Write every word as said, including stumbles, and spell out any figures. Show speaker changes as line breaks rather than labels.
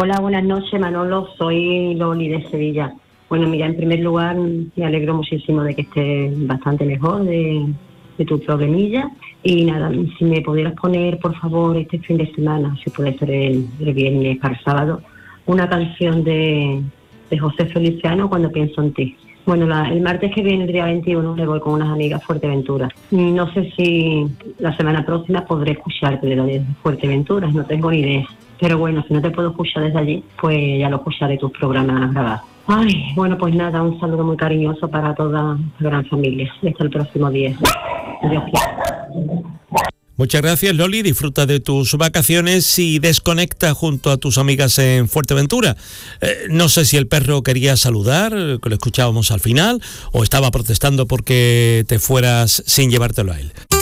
Hola, buenas noches, Manolo. Soy Loli de Sevilla. Bueno, mira, en primer lugar, me alegro muchísimo de que estés bastante mejor de, de tu problemilla. Y nada, si me pudieras poner, por favor, este fin de semana, si puede ser el, el viernes para el sábado, una canción de, de José Feliciano, Cuando pienso en ti. Bueno, la, el martes que viene, el día veintiuno, le voy con unas amigas a Fuerteventura. No sé si la semana próxima podré escucharte desde Fuerteventura, no tengo ni idea. Pero bueno, si no te puedo escuchar desde allí, pues ya lo escucharé tus programas grabados. Ay, bueno, pues nada, un saludo muy cariñoso para toda la gran familia. Hasta el próximo día. Dios quiera.
Muchas gracias, Loli. Disfruta de tus vacaciones y desconecta junto a tus amigas en Fuerteventura. Eh, no sé si el perro quería saludar, que lo escuchábamos al final, o estaba protestando porque te fueras sin llevártelo a él.